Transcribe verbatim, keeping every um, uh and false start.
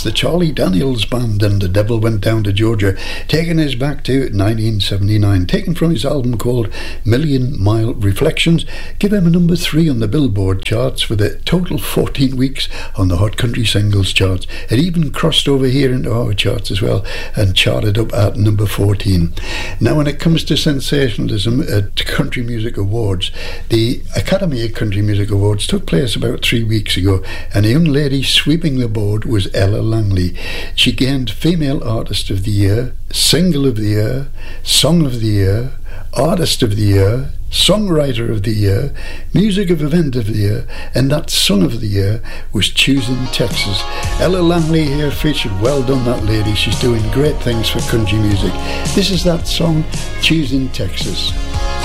the Charlie Daniels Band and The Devil Went Down to Georgia, taking us back to nineteen seventy-nine, taken from his album called Million Mile Reflections. Give him a number three on the Billboard charts for the total fourteen weeks on the Hot Country Singles charts. It even crossed over here into our charts as well and charted up at number fourteen. Now, when it comes to sensationalism at Country Music Awards, the Academy of Country Music Awards took place about three weeks ago, and a young lady sweeping the board was Ella Langley. She gained Female Artist of the Year, Single of the Year, Song of the Year, Artist of the Year, Songwriter of the Year, Music of Event of the Year, and that Song of the Year was Choosing Texas. Ella Langley here featured. Well done, that lady. She's doing great things for country music. This is that song, Choosing Texas.